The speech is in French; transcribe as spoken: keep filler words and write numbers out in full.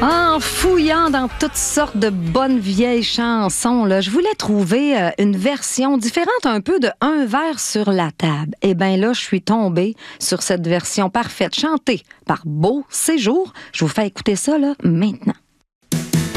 En fouillant dans toutes sortes de bonnes vieilles chansons, là, je voulais trouver euh, une version différente un peu de Un verre sur la table. Eh bien là, je suis tombée sur cette version parfaite, chantée par Beau Séjour. Je vous fais écouter ça là, maintenant.